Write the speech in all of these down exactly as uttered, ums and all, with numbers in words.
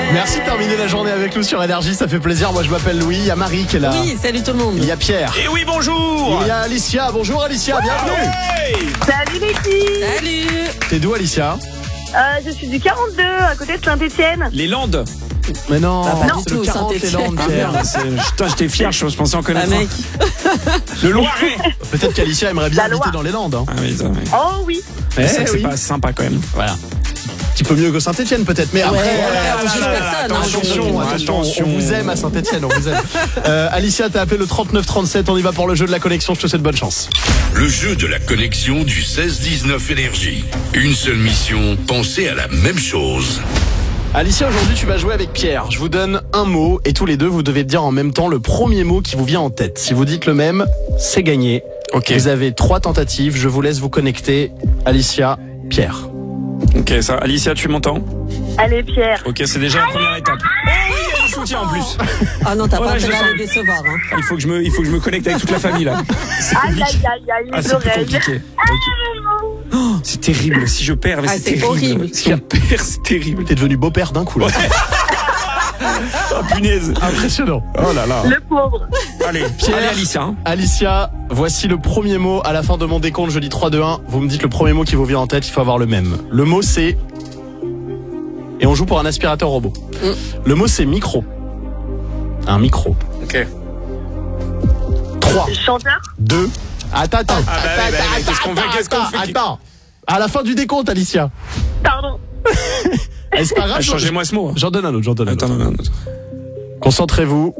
Merci de terminer la journée avec nous sur Énergie, ça fait plaisir. Moi je m'appelle Louis, il y a Marie qui est là. Oui, salut tout le monde. Il y a Pierre. Et oui, bonjour. Il y a Alicia. Bonjour Alicia, bienvenue. Hey. Salut les filles. Salut. T'es d'où Alicia? euh, Je suis du quarante-deux, à côté de Saint-Etienne. Les Landes. Mais non, Ah, pas du c'est le tout, quarante les Saint-Étienne. Landes, Ah Pierre. merde, c'est- putain, j'étais fier, je pensais en Ah connaître un. mec. Le Loiret. Peut-être qu'Alicia aimerait bien La habiter Loire. dans les Landes. Hein. Ah oui, ça, oui. Oh oui. Eh C'est vrai que oui. c'est pas sympa quand même. Voilà. Un petit peu mieux que Saint-Etienne peut-être, mais après, ouais, euh, on juge là, là, personne, hein, attention, attention, attention, attention. on vous aime à Saint-Etienne, on vous aime. Euh, Alicia, t'as appelé le trente-neuf trente-sept, on y va pour le jeu de la connexion, je te souhaite bonne chance. Le jeu de la connexion du seize dix-neuf Énergie. Une seule mission, penser à la même chose. Alicia, aujourd'hui tu vas jouer avec Pierre. Je vous donne un mot et tous les deux vous devez dire en même temps le premier mot qui vous vient en tête. Si vous dites le même, c'est gagné. Ok. Vous avez trois tentatives, je vous laisse vous connecter. Alicia, Pierre. Ok, ça. Alicia, tu m'entends? Allez Pierre. Ok, c'est déjà la première étape. Oh oui, il y a du soutien en plus. Ah non, t'as Oh là, pas je intérêt à sens. les décevoir. Hein. Il faut que je me, il faut que je me connecte avec toute la famille là. C'est Aïe compliqué. aïe aïe aïe, Ah, les c'est plus oreilles. compliqué. Oh, c'est terrible. Si je perds, mais Ah, c'est c'est terrible. horrible. Si on perd, c'est terrible. T'es devenu beau-père d'un coup là. Oh punaise. Impressionnant. Oh là là. Le pauvre. Allez, Pierre. allez Alicia. Hein. Alicia, voici le premier mot. À la fin de mon décompte, je dis trois, deux, un. Vous me dites le premier mot qui vous vient en tête, il faut avoir le même. Le mot c'est... Et on joue pour un aspirateur robot. Mm. Le mot c'est micro. Un micro. Ok. trois, Chanteur. deux... Attends, attends. Ah bah attends, oui, bah oui, attends, qu'est-ce qu'on fait, attends, qu'est-ce qu'on attends, fait attends. À la fin du décompte, Alicia. Pardon. Eh, c'est pas grave. Ah, changez-moi ce mot. J'en donne un autre, j'en donne un autre. Attends, non, non, non. Concentrez-vous.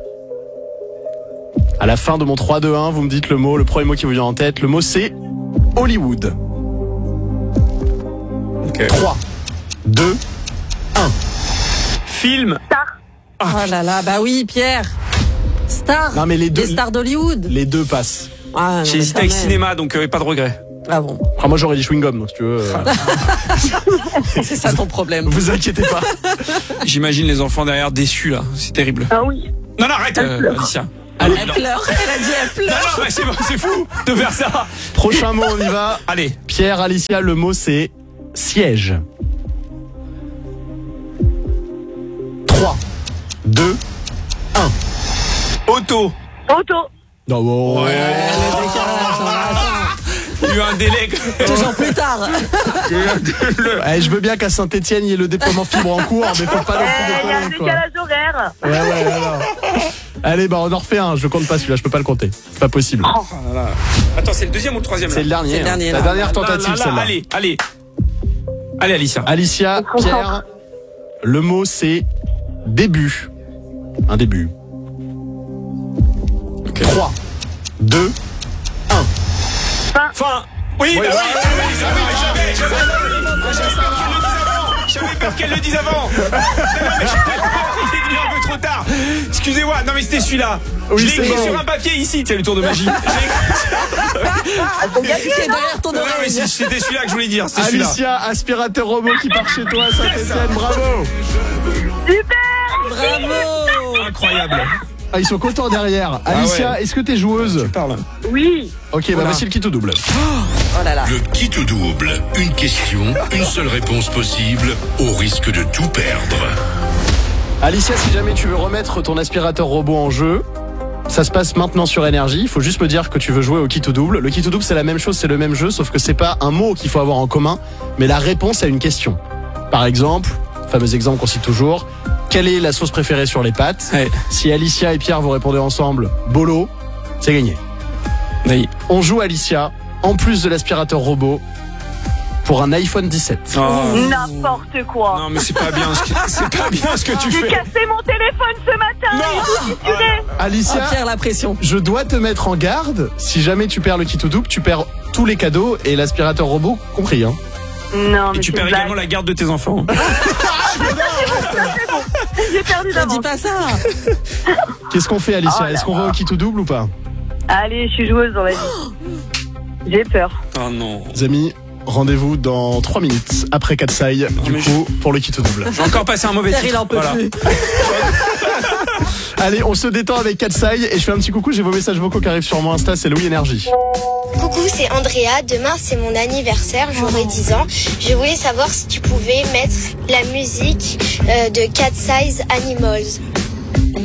À la fin de mon trois, deux, un, vous me dites le mot, le premier mot qui vous vient en tête. Le mot c'est Hollywood. Ok. trois, deux, un. Film. Star. Oh là là, bah oui, Pierre. Star. Non, mais les deux- stars d'Hollywood. Les deux passent. Ah, non, J'ai mais hésité quand avec même. cinéma, donc euh, pas de regret. Ah bon, Après, moi j'aurais dit chewing-gum, si tu veux. euh, c'est ça ton problème. Vous inquiétez pas. J'imagine les enfants derrière déçus là. C'est terrible. Ah oui. Non, non, arrête, euh, Alicia. Elle non. pleure, elle a dit elle Non, pleure. non, mais c'est, c'est fou de faire ça. Prochain mot, on y va. Allez. Pierre, Alicia, le mot c'est siège. trois, deux, un. Auto. Auto. Non, bon. Ouais. Le décalage, non, Il y a eu un délai. attends. Deux ans plus tard. Eh, je veux bien qu'à Saint-Etienne, il y ait le déploiement fibre en cours, mais faut pas non Eh, plus il y a un déconner, quoi. décalage horaire. Ouais, ouais, ouais, ouais. Allez, bah on en refait un. Je compte pas celui-là, je peux pas le compter. C'est pas possible. Attends, c'est le deuxième ou le troisième là? C'est le dernier. C'est le dernier, hein. là. La dernière Là, tentative, là, là, celle-là. Allez, allez. Allez, Alicia. Alicia, On se Pierre, concentre. le mot c'est début. Un début. Ok. trois, deux, un. Fin. Oui, bah Ouais, oui, ouais, bah oui, bah oui, j'avais, j'avais, j'avais peur qu'elle le dise avant. J'avais peur qu'elle le dise avant. Non, mais il est venu un peu trop tard. Excusez-moi, non mais c'était celui-là. Oui, Je l'ai c'est écrit bon. sur un papier ici, tu sais, le tour de magie. J'ai- C'est derrière ton Non, non, mais oreille. c'était celui-là que je voulais dire, c'était celui-là. Alicia, aspirateur robot qui part chez toi à Saint-Etienne, bravo. Super. Bravo. Incroyable. Ah, ils sont contents derrière. Alicia, ouais. est-ce que t'es joueuse? Parle. Oui. Ok, bah Voilà. voici le kit au double. Oh là là. Le kit ou double. Une question, une seule réponse possible, au risque de tout perdre. Alicia, si jamais tu veux remettre ton aspirateur robot en jeu, ça se passe maintenant sur Énergie. Il faut juste me dire que tu veux jouer au kit ou double. Le kit ou double, c'est la même chose, c'est le même jeu, sauf que c'est pas un mot qu'il faut avoir en commun, mais la réponse à une question. Par exemple, fameux exemple qu'on cite toujours, quelle est la sauce préférée sur les pâtes? Ouais. Si Alicia et Pierre vous répondez ensemble, bolo, c'est gagné. Oui. On joue Alicia, en plus de l'aspirateur robot, pour un iPhone dix-sept. Oh. N'importe quoi. Non mais c'est pas bien ce que, c'est pas bien ce que tu J'ai fais. cassé mon téléphone ce matin. Non. Et tout fissuré. Alicia, Oh, Pierre, la pression. je dois te mettre en garde. Si jamais tu perds le kit ou double, tu perds tous les cadeaux et l'aspirateur robot compris. Hein. Non, mais Et tu c'est perds une blague. également la garde de tes enfants. J'ai perdu Ne d'avance. dis pas ça. Qu'est-ce qu'on fait, Alicia? Oh là Est-ce qu'on va au kit ou double ou pas? Allez, je suis joueuse, on va dire. J'ai peur. Oh non. Les amis, rendez-vous dans trois minutes après Katsai, du mais coup, pour le kit ou double. J'ai encore passé un mauvais Pierre, titre. il en peut Voilà. plus. Allez, on se détend avec Katsai et je fais un petit coucou, j'ai vos messages vocaux qui arrivent sur mon Insta, c'est Louis Énergie. Coucou, c'est Andrea. Demain, c'est mon anniversaire. J'aurai dix ans. Je voulais savoir si tu pouvais mettre la musique euh, de Cat Size Animals.